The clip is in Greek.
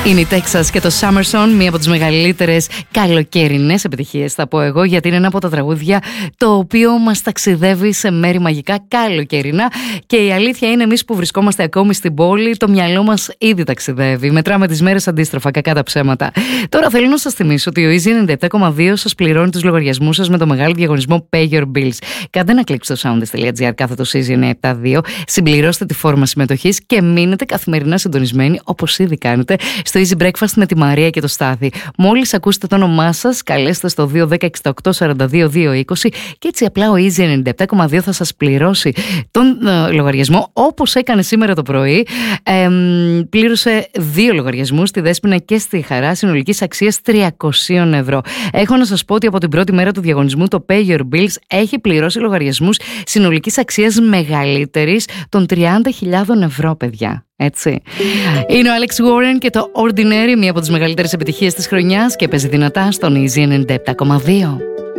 Είναι η Texas και το Summer Song, μία από τις μεγαλύτερες καλοκαιρινές επιτυχίες, θα πω εγώ, γιατί είναι ένα από τα τραγούδια το οποίο μας ταξιδεύει σε μέρη μαγικά καλοκαιρινά. Και η αλήθεια είναι, εμείς που βρισκόμαστε ακόμη στην πόλη, το μυαλό μας ήδη ταξιδεύει. Μετράμε τις μέρες αντίστροφα, κακά τα ψέματα. Τώρα θέλω να σας θυμίσω ότι ο Easy 97,2 σας πληρώνει τους λογαριασμούς σας με το μεγάλο διαγωνισμό Pay Your Bills. Κάντε ένα κλικ στο soundist.gr κάθετος Easy 972, συμπληρώστε τη φόρμα συμμετοχής και μείνετε καθημερινά συντονισμένοι, όπως ήδη κάνετε, στο Easy Breakfast με τη Μαρία και το Στάθη. Μόλις ακούσετε το όνομά σας, καλέστε στο 210-68-42-220 και έτσι απλά ο Easy 97,2 θα σας πληρώσει τον λογαριασμό, όπως έκανε σήμερα το πρωί. Πλήρωσε 2 λογαριασμούς, στη Δέσποινα και στη Χαρά, συνολικής αξίας 300 ευρώ. Έχω να σας πω ότι από την πρώτη μέρα του διαγωνισμού το Pay Your Bills έχει πληρώσει λογαριασμούς συνολικής αξίας μεγαλύτερης των 30.000 ευρώ, παιδιά. Έτσι. Είναι ο Alex Warren και το Ordinary, μία από τις μεγαλύτερες επιτυχίες της χρονιάς, και παίζει δυνατά στον Easy 97,2.